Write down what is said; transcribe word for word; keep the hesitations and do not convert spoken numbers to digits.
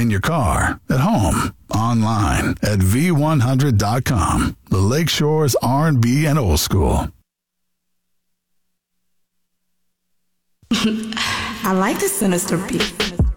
In your car, at home, online, at V one hundred dot com. The Lakeshore's R and B and old school. I like the sinister beat.